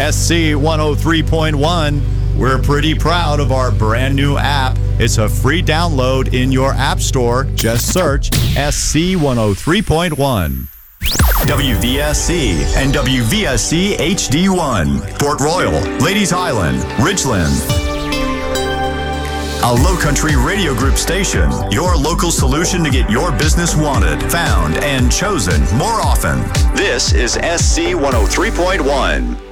SC 103.1. We're pretty proud of our brand new app. It's a free download in your app store. Just search SC 103.1. WVSC and WVSC HD1. Port Royal, Ladies Island, Ridgeland. A Low Country Radio Group station. Your local solution to get your business wanted, found, and chosen more often. This is SC 103.1.